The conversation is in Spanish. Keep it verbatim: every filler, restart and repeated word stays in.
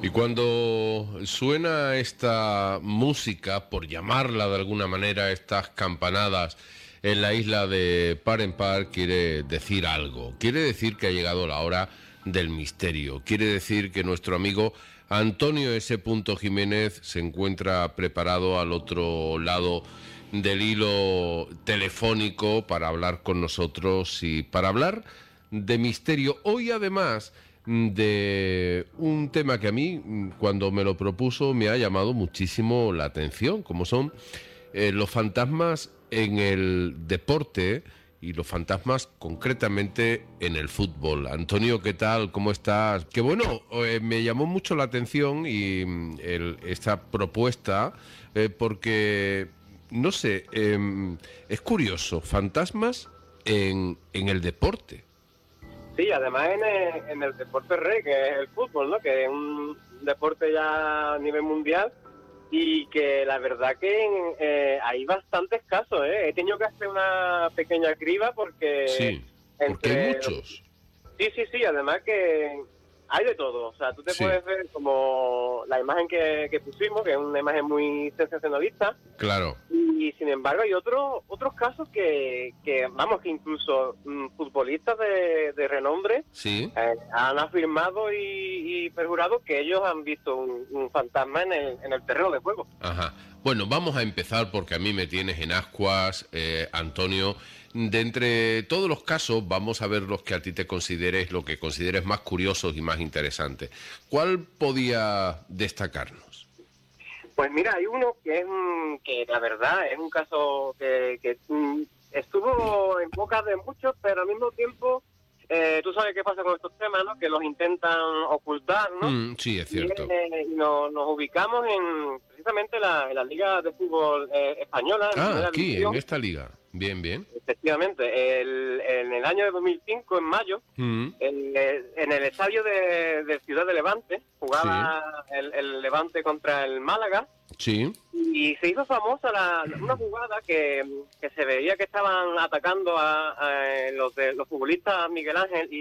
Y cuando suena esta música, por llamarla de alguna manera, estas campanadas en la isla de Par en Par, quiere decir algo. Quiere decir que ha llegado la hora del misterio. Quiere decir que nuestro amigo Antonio S. Jiménez se encuentra preparado al otro lado del hilo telefónico para hablar con nosotros y para hablar de misterio. Hoy, además, de un tema que a mí, cuando me lo propuso, me ha llamado muchísimo la atención, como son eh, los fantasmas en el deporte y los fantasmas concretamente en el fútbol. Antonio, ¿qué tal? ¿Cómo estás? Que bueno, eh, me llamó mucho la atención y el, esta propuesta eh, porque, no sé, eh, es curioso, fantasmas en, en el deporte. Sí, además en el, en el deporte rey, que es el fútbol, ¿no? Que es un deporte ya a nivel mundial y que la verdad que eh, hay bastantes casos, ¿eh? He tenido que hacer una pequeña criba porque... Sí, porque entre... hay muchos. Sí, sí, sí, además que hay de todo. O sea, tú te Sí. puedes ver como la imagen que, que pusimos, que es una imagen muy sensacionalista. Claro. Y sin embargo hay otros otros casos que, que, vamos, que incluso mmm, futbolistas de, de renombre Sí. eh, han afirmado y, y perjurado que ellos han visto un, un fantasma en el, en el terreno de juego. Ajá. Bueno, vamos a empezar porque a mí me tienes en ascuas, eh, Antonio. De entre todos los casos, vamos a ver los que a ti te consideres, lo que consideres más curiosos y más interesantes. ¿Cuál podía destacarnos? Pues mira, hay uno que es que la verdad es un caso que, que mm, estuvo en boca de muchos, pero al mismo tiempo eh, tú sabes qué pasa con estos temas, ¿no? Que los intentan ocultar, ¿no? Mm, sí, es cierto. Y, eh, y nos, nos ubicamos en precisamente la, en la Liga de Fútbol eh, Española. En Ah, aquí, división. en esta liga. Bien, bien. Efectivamente, el, en el año de dos mil cinco, en mayo, Mm. el, en el estadio de, de Ciudad de Levante, jugaba sí. el, el Levante contra el Málaga. Sí. Y se hizo famosa la, una jugada que, que se veía que estaban atacando a, a los, de, los futbolistas Miguel Ángel y